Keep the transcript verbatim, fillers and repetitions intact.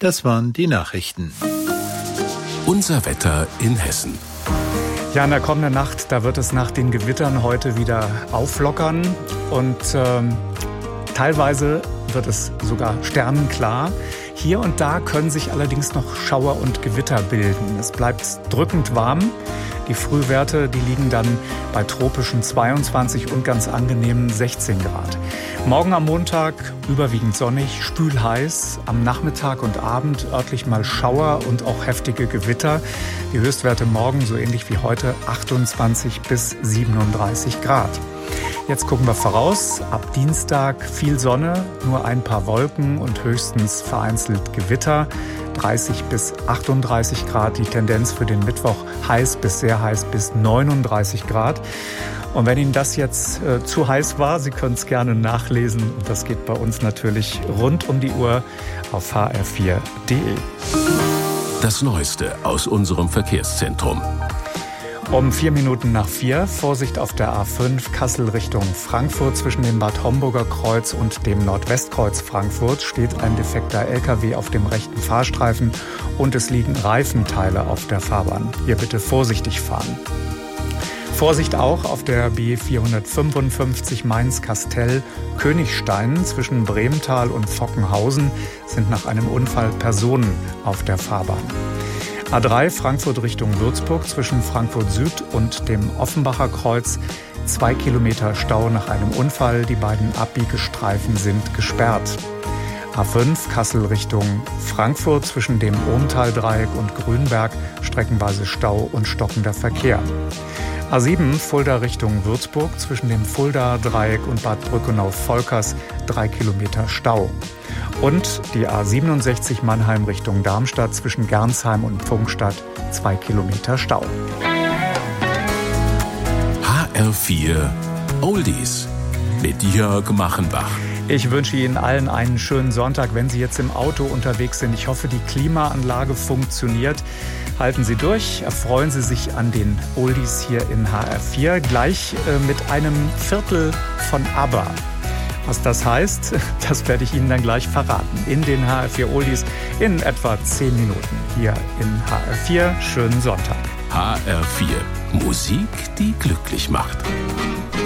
Das waren die Nachrichten. Unser Wetter in Hessen. Ja, in der kommenden Nacht, da wird es nach den Gewittern heute wieder auflockern und ähm, teilweise wird es sogar sternenklar. Hier und da können sich allerdings noch Schauer und Gewitter bilden. Es bleibt drückend warm. Die Frühwerte, die liegen dann bei tropischen zweiundzwanzig und ganz angenehmen sechzehn Grad. Morgen am Montag überwiegend sonnig, spülheiß. Am Nachmittag und Abend örtlich mal Schauer und auch heftige Gewitter. Die Höchstwerte morgen so ähnlich wie heute achtundzwanzig bis siebenunddreißig Grad. Jetzt gucken wir voraus. Ab Dienstag viel Sonne, nur ein paar Wolken und höchstens vereinzelt Gewitter. dreißig bis achtunddreißig Grad. Die Tendenz für den Mittwoch heiß bis sehr heiß bis neununddreißig Grad. Und wenn Ihnen das jetzt äh, zu heiß war, Sie können es gerne nachlesen. Und das geht bei uns natürlich rund um die Uhr auf h r vier punkt d e. Das Neueste aus unserem Verkehrszentrum. Um vier Minuten nach vier, Vorsicht auf der A fünf, Kassel Richtung Frankfurt. Zwischen dem Bad Homburger Kreuz und dem Nordwestkreuz Frankfurt steht ein defekter L K W auf dem rechten Fahrstreifen und es liegen Reifenteile auf der Fahrbahn. Hier bitte vorsichtig fahren. Vorsicht auch auf der B vierhundertfünfundfünfzig Mainz-Kastell-Königstein. Zwischen Bremental und Fockenhausen sind nach einem Unfall Personen auf der Fahrbahn. A drei Frankfurt Richtung Würzburg zwischen Frankfurt Süd und dem Offenbacher Kreuz. Zwei Kilometer Stau nach einem Unfall. Die beiden Abbiegestreifen sind gesperrt. A fünf Kassel Richtung Frankfurt zwischen dem Ohmtal-Dreieck und Grünberg. Streckenweise Stau und stockender Verkehr. A sieben Fulda Richtung Würzburg zwischen dem Fulda-Dreieck und Bad Brückenau-Volkers. Drei Kilometer Stau. Und die A siebenundsechzig Mannheim Richtung Darmstadt zwischen Gernsheim und Pfungstadt, zwei Kilometer Stau. H R vier Oldies mit Jörg Machenbach. Ich wünsche Ihnen allen einen schönen Sonntag, wenn Sie jetzt im Auto unterwegs sind. Ich hoffe, die Klimaanlage funktioniert. Halten Sie durch, erfreuen Sie sich an den Oldies hier in H R vier. Gleich äh, mit einem Viertel von ABBA. Was das heißt, das werde ich Ihnen dann gleich verraten. In den H R vier Oldies in etwa zehn Minuten. Hier in H R vier. Schönen Sonntag. H R vier. Musik, die glücklich macht.